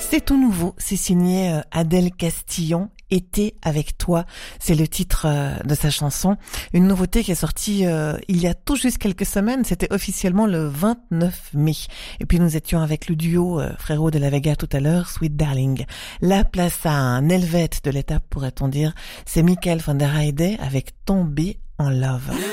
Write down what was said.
C'est tout nouveau, c'est signé Adèle Castillon. Été avec toi, c'est le titre de sa chanson. Une nouveauté qui est sortie il y a tout juste quelques semaines, c'était officiellement le 29 mai. Et puis nous étions avec le duo Frérot de la Vega tout à l'heure, Sweet Darling. La place à un helvète de l'étape, pourrait-on dire, c'est Michael van der Heijden avec Tombé en Love.